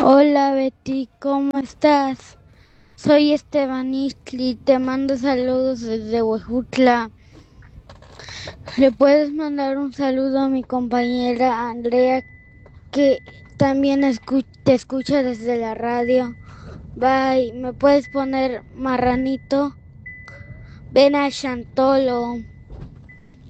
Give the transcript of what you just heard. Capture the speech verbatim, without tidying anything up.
Hola Betty, ¿cómo estás? Soy Esteban Istli, te mando saludos desde Huejutla. ¿Le puedes mandar un saludo a mi compañera Andrea, que también escu- te escucha desde la radio? Bye, ¿me puedes poner Marranito? Ven a Chantolo.